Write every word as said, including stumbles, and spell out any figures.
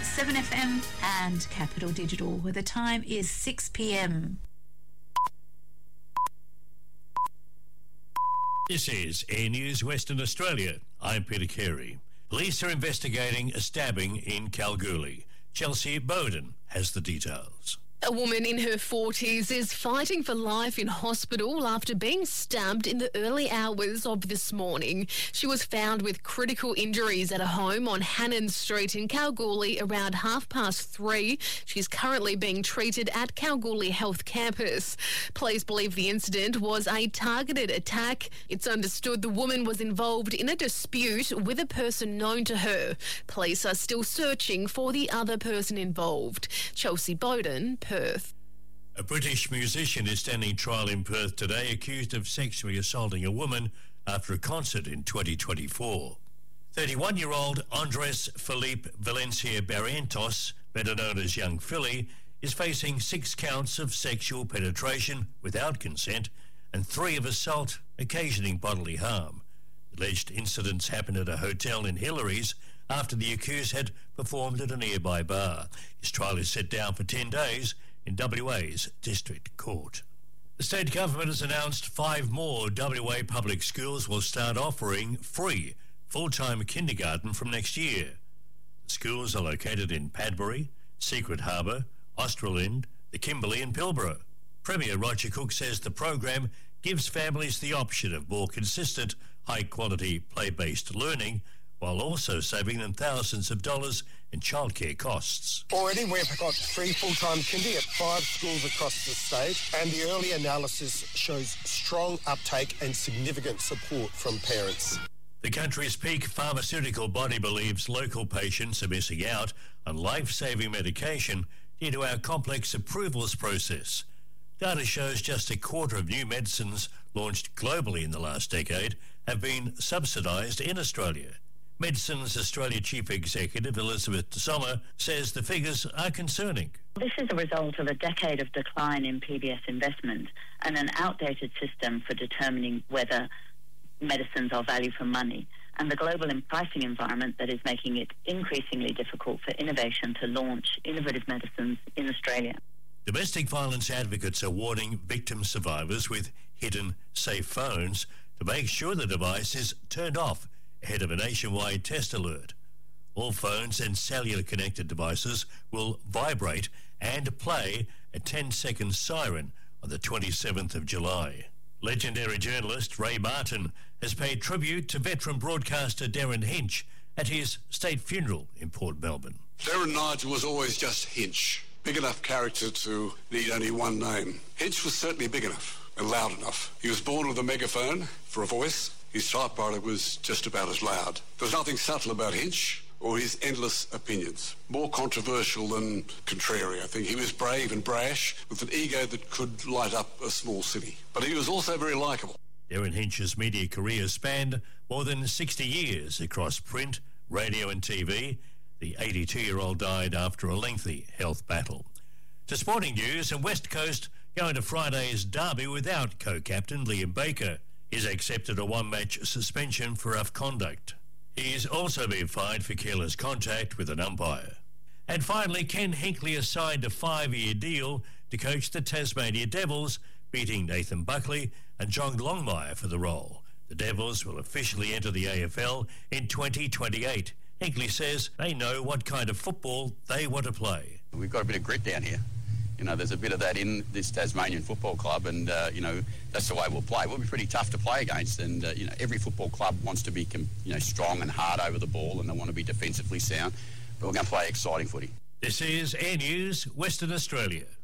seven F M and Capital Digital, where the time is six p m. This is Air News Western Australia. I'm Peter Carey. Police are investigating a stabbing in Kalgoorlie. Chelsea Bowden has the details. A woman in her forties is fighting for life in hospital after being stabbed in the early hours of this morning. She was found with critical injuries at a home on Hannon Street in Kalgoorlie around half past three. She's currently being treated at Kalgoorlie Health Campus. Police believe the incident was a targeted attack. It's understood the woman was involved in a dispute with a person known to her. Police are still searching for the other person involved. Chelsea Bowden, Perth. A British musician is standing trial in Perth today, accused of sexually assaulting a woman after a concert in twenty twenty-four. thirty-one-year-old Andres Felipe Valencia Barrientos, better known as Young Philly, is facing six counts of sexual penetration without consent and three of assault occasioning bodily harm. Alleged incidents happened at a hotel in Hillary's after the accused had performed at a nearby bar. His trial is set down for ten days in W A's District Court. The state government has announced five more W A public schools will start offering free full-time kindergarten from next year. The schools are located in Padbury, Secret Harbour, Australind, the Kimberley and Pilbara. Premier Roger Cook says the program gives families the option of more consistent, high-quality, play-based learning while also saving them thousands of dollars in childcare costs. Already we've got three full-time kindy at five schools across the state, and the early analysis shows strong uptake and significant support from parents. The country's peak pharmaceutical body believes local patients are missing out on life-saving medication due to our complex approvals process. Data shows just a quarter of new medicines launched globally in the last decade have been subsidised in Australia. Medicines Australia Chief Executive Elizabeth Sommer says the figures are concerning. This is a result of a decade of decline in P B S investment and an outdated system for determining whether medicines are value for money, and the global pricing environment that is making it increasingly difficult for innovation to launch innovative medicines in Australia. Domestic violence advocates are warning victim survivors with hidden safe phones to make sure the device is turned off ahead of a nationwide test alert. All phones and cellular connected devices will vibrate and play a ten-second siren on the twenty-seventh of July. Legendary journalist Ray Martin has paid tribute to veteran broadcaster Darren Hinch at his state funeral in Port Melbourne. Darren Nigel was always just Hinch. Big enough character to need only one name. Hinch was certainly big enough and loud enough. He was born with a megaphone for a voice. His typewriter was just about as loud. There was nothing subtle about Hinch or his endless opinions. More controversial than contrary, I think. He was brave and brash with an ego that could light up a small city. But he was also very likeable. Darren Hinch's media career spanned more than sixty years across print, radio and T V. The eighty-two-year-old died after a lengthy health battle. To sporting news, and West Coast going to Friday's derby without co-captain Liam Baker. He's accepted a one-match suspension for rough conduct. He's also been fined for careless contact with an umpire. And finally, Ken Hinkley has signed a five-year deal to coach the Tasmania Devils, beating Nathan Buckley and John Longmire for the role. The Devils will officially enter the A F L in twenty twenty-eight. Hinkley says they know what kind of football they want to play. We've got a bit of grit down here. You know, there's a bit of that in this Tasmanian football club, and, uh, you know, that's the way we'll play. We'll be pretty tough to play against, and, uh, you know, every football club wants to be, you know, strong and hard over the ball, and they want to be defensively sound. But we're going to play exciting footy. This is Air News Western Australia.